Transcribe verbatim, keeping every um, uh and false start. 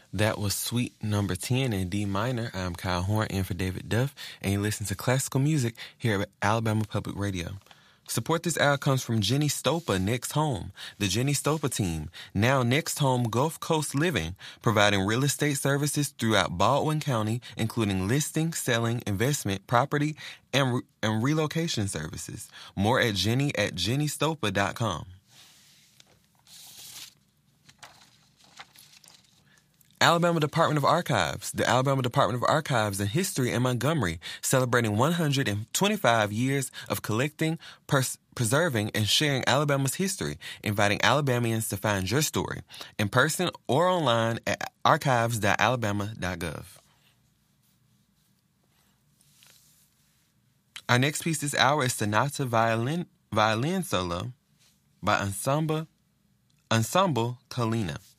That was Suite Number ten in D minor. I'm Kyle Horn in for David Duff, and you listen to classical music here at Alabama Public Radio. Support this hour comes from Jenny Stopa, Next Home. The Jenny Stopa team, now Next Home Gulf Coast Living, providing real estate services throughout Baldwin County, including listing, selling, investment, property, and, re- and relocation services. More at Jenny at jenny stopa dot com. Alabama Department of Archives. The Alabama Department of Archives and History in Montgomery, celebrating one hundred twenty-five years of collecting, pers- preserving, and sharing Alabama's history, inviting Alabamians to find your story, in person or online at archives dot alabama dot gov. Our next piece this hour is Sonata Violin, Violin Solo by Ensemble, Ensemble Kalina.